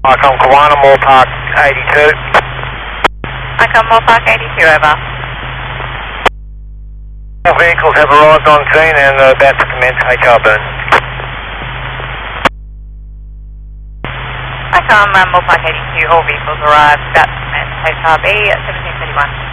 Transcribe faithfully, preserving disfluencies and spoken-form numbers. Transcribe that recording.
Icon Kawana, Moore Park eighty-two. Icon Moore Park eighty-two, over. All vehicles have arrived on scene and are about to commence H R burn. Icon um, Moore Park eighty-two, all vehicles arrived, about to commence H R B at seventeen thirty-one.